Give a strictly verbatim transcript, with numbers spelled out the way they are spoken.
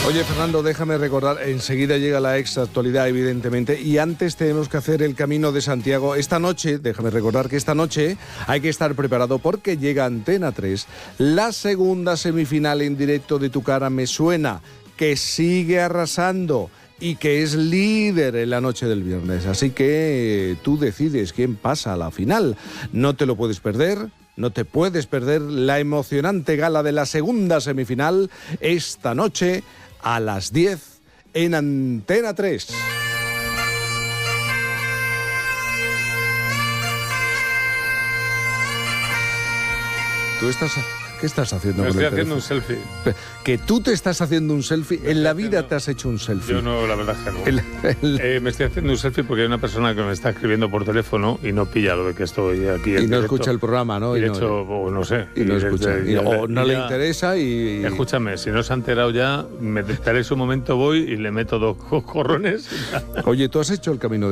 Oye, Fernando, déjame recordar, enseguida llega la ex actualidad, evidentemente, y antes tenemos que hacer el Camino de Santiago. Esta noche, déjame recordar que esta noche hay que estar preparado porque llega Antena tres, la segunda semifinal en directo de Tu cara me suena, que sigue arrasando y que es líder en la noche del viernes. Así que tú decides quién pasa a la final. No te lo puedes perder. No te puedes perder la emocionante gala de la segunda semifinal esta noche a las diez en Antena tres. Tú estás... ¿Qué estás haciendo? Me con estoy el haciendo teléfono? un selfie. ¿Que tú te estás haciendo un selfie? Me ¿En la estoy vida haciendo... te has hecho un selfie? Yo no, la verdad es que no. El, el... Eh, me estoy haciendo un selfie porque hay una persona que me está escribiendo por teléfono y no pilla lo de que estoy aquí. Y en no directo. escucha el programa, ¿no? Y de y no, hecho, o no sé. Y no escucha. desde, Y, desde, o no y le ya, interesa y... Escúchame, si no se ha enterado ya, me esperéis un momento, voy y le meto dos corrones. Oye, ¿tú has hecho el Camino de